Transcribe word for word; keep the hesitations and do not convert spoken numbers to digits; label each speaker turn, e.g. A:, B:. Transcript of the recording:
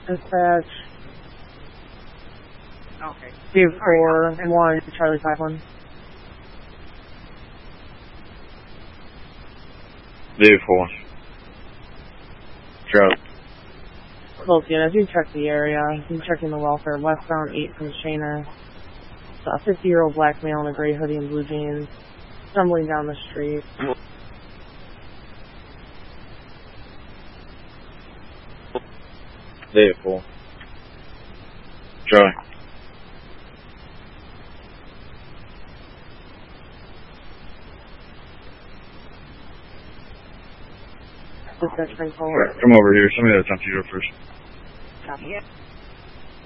A: Dispatch.
B: Okay.
A: Two four and one Charlie five one.
C: Vehicle one. Charlie.
A: Both units, you check the area. You checking the welfare. Westbound eight from Shana. A fifty-year-old black male in a gray hoodie and blue jeans, stumbling down the street.
C: Vehicle. Charlie.
A: Dispatch bring forward.
C: Come over here. Somebody that's on T-shirt first.
A: Copy.
B: Yeah.